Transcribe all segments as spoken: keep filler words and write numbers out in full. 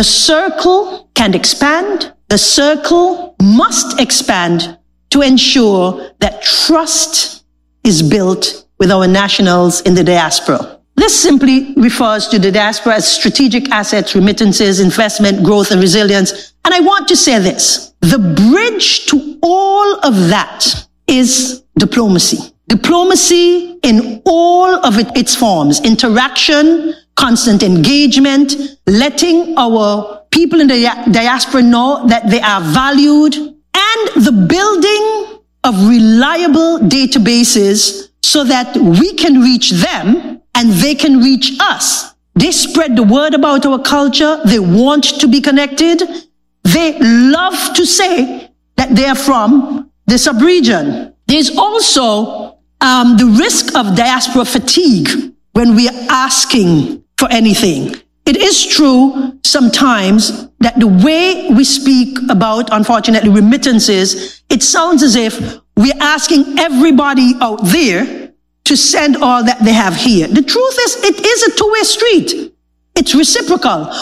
The circle can expand. The circle must expand to ensure that trust is built with our nationals in the diaspora. This simply refers to the diaspora as strategic assets, remittances, investment, growth, and resilience. And I want to say this. The bridge to all of that is diplomacy. Diplomacy in all of it, its forms. Interaction, constant engagement, letting our people in the diaspora know that they are valued, and the building of reliable databases so that we can reach them and they can reach us. They spread the word about our culture. They want to be connected. They love to say that they are from the sub-region. There's also um, the risk of diaspora fatigue when we are asking for anything. It is true sometimes that the way we speak about, unfortunately, remittances, it sounds as if we're asking everybody out there to send all that they have here. The truth is, it is a two-way street. It's reciprocal.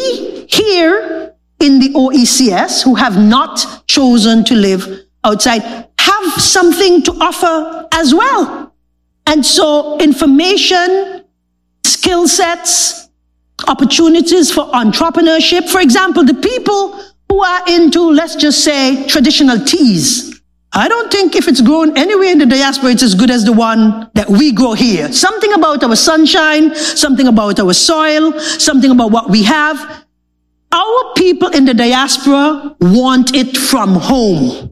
We here in the O E C S, who have not chosen to live outside, have something to offer as well. And so information, skill sets, opportunities for entrepreneurship. For example, the people who are into, let's just say, traditional teas. I don't think if it's grown anywhere in the diaspora, it's as good as the one that we grow here. Something about our sunshine, something about our soil, something about what we have. Our people in the diaspora want it from home.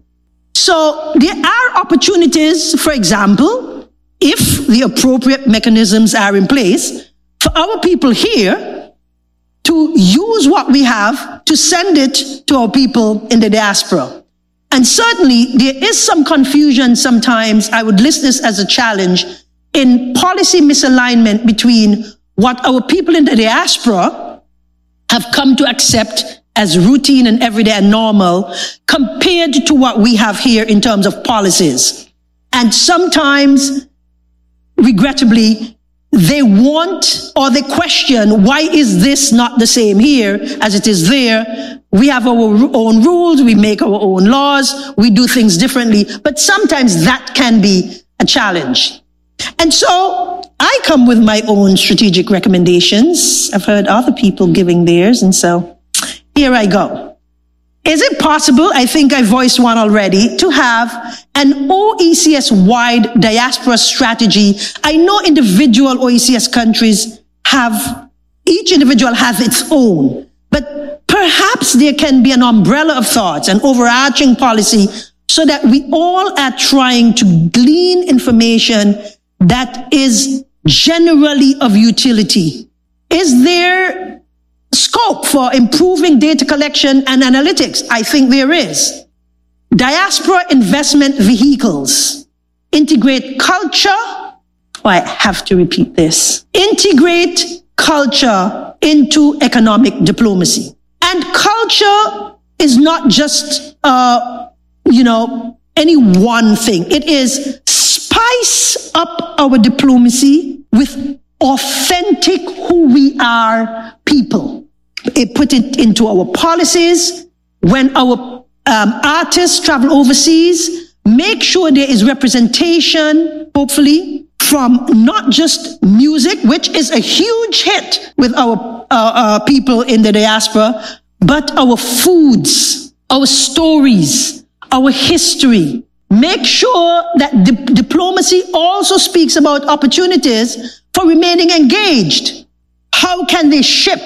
So there are opportunities, for example, if the appropriate mechanisms are in place, for our people here to use what we have to send it to our people in the diaspora. And certainly there is some confusion sometimes, I would list this as a challenge, in policy misalignment between what our people in the diaspora have come to accept as routine and everyday and normal compared to what we have here in terms of policies. And sometimes, regrettably, they want or they question, why is this not the same here as it is there? We have our own rules, we make our own laws, we do things differently, but sometimes that can be a challenge. And so I come with my own strategic recommendations. I've heard other people giving theirs, and so here I go. Is it possible, I think I voiced one already, to have an O E C S-wide diaspora strategy? I know individual O E C S countries have, each individual has its own, but perhaps there can be an umbrella of thoughts, an overarching policy, so that we all are trying to glean information that is generally of utility. Is there scope for improving data collection and analytics? I think there is. Diaspora investment vehicles integrate culture. Oh, I have to repeat this. Integrate culture into economic diplomacy. And culture is not just, uh, you know, any one thing. It is spice up our diplomacy with authentic who we are people. It put it into our policies. When our um, artists travel overseas, make sure there is representation, hopefully, from not just music, which is a huge hit with our uh, uh, people in the diaspora, but our foods, our stories, our history. Make sure that di- diplomacy also speaks about opportunities for remaining engaged. How can they ship?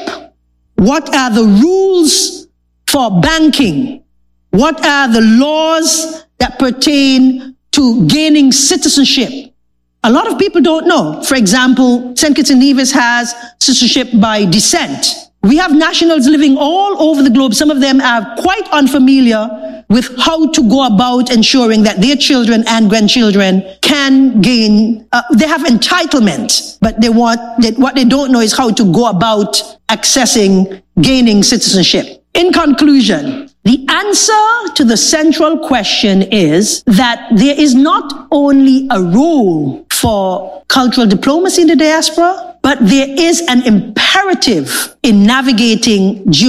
What are the rules for banking? What are the laws that pertain to gaining citizenship? A lot of people don't know. For example, Saint Kitts and Nevis has citizenship by descent. We have nationals living all over the globe. Some of them are quite unfamiliar with how to go about ensuring that their children and grandchildren can gain, uh, they have entitlement, but they want, they, what they don't know is how to go about accessing, gaining citizenship. In conclusion, the answer to the central question is that there is not only a role for cultural diplomacy in the diaspora, but there is an imperative in navigating